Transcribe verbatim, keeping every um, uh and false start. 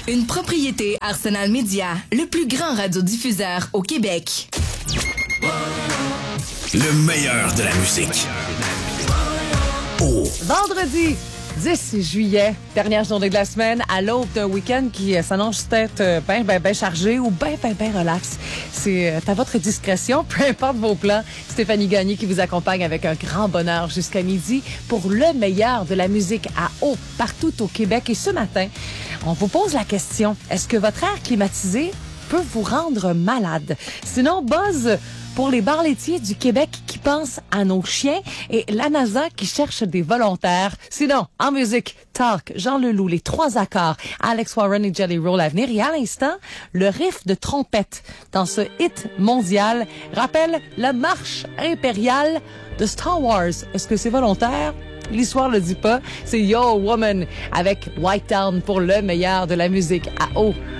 Une propriété Arsenal Media, le plus grand radiodiffuseur au Québec. Le meilleur de la musique. Oh. Vendredi dix juillet, dernière journée de la semaine, à l'aube d'un week-end qui s'annonce peut-être bien, bien, bien chargé ou bien, bien, bien relax. C'est à votre discrétion, peu importe vos plans. Stéphanie Gagné qui vous accompagne avec un grand bonheur jusqu'à midi pour le meilleur de la musique à eau partout au Québec. Et ce matin, on vous pose la question, est-ce que votre air climatisé peut vous rendre malade? Sinon, buzz pour les bars laitiers du Québec qui pensent à nos chiens et la NASA qui cherche des volontaires. Sinon, en musique, Talk, Jean Leloup, les trois accords, Alex Warren et Jelly Roll à venir. Et à l'instant, le riff de trompette dans ce hit mondial rappelle la marche impériale de Star Wars. Est-ce que c'est volontaire? L'histoire le dit pas. C'est Yo Woman avec White Town pour le meilleur de la musique à eau.